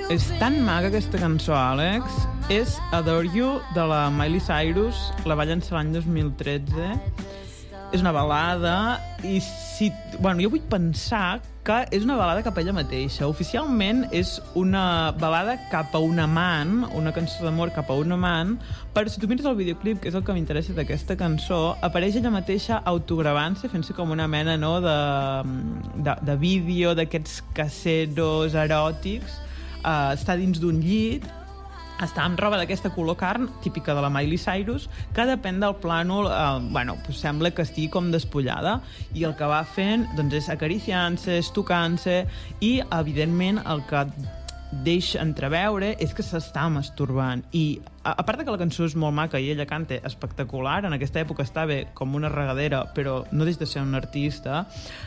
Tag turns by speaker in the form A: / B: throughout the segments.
A: És tan maca aquesta cançó, Àlex. És Adore You, de la Miley Cyrus. La va llançar l'any 2013. És una balada i jo vull pensar que és una balada cap a ella mateixa. Oficialment és una balada cap a un amant, una cançó d'amor cap a un amant, però si tu mires el videoclip, que és el que m'interessa d'aquesta cançó, apareix ella mateixa autogravant-se, fent-se com una mena de vídeo d'aquests caseros eròtics. Està dins d'un llit, està amb roba d'aquesta color carn, típica de la Miley Cyrus, que depèn del plànol, sembla que estigui com despullada, i el que va fent és acariciant-se, tocant-se, i evidentment el que deixa entreveure és que s'està masturbant. I a part que la cançó és molt maca i ella canta espectacular, en aquesta època estava com una regadera, però no deixa de ser un artista,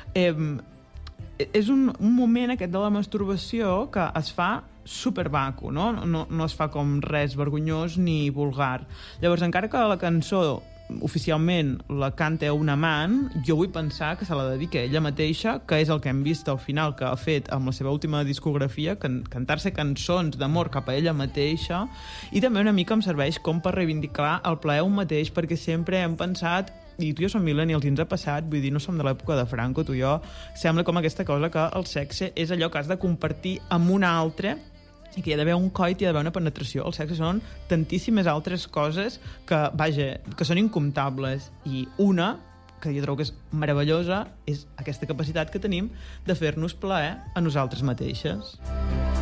A: és un moment aquest de la masturbació que es fa supervacu, no es fa com res vergonyós ni vulgar. Llavors, encara que la cançó oficialment la canta un amant, jo vull pensar que se la dedica ella mateixa, que és el que hem vist al final que ha fet amb la seva última discografia, cantar-se cançons d'amor cap a ella mateixa, i també una mica em serveix com per reivindicar el plaer un mateix, perquè sempre hem pensat, i tu i jo som millennials i ens ha passat, vull dir, no som de l'època de Franco, tu i jo, sembla com aquesta cosa que el sexe és allò que has de compartir amb un altre, i que hi ha d'haver un coit, hi ha d'haver una penetració. El sexe són tantíssimes altres coses que, que són incomptables. I una, que jo trobo que és meravellosa, és aquesta capacitat que tenim de fer-nos plaer a nosaltres mateixes.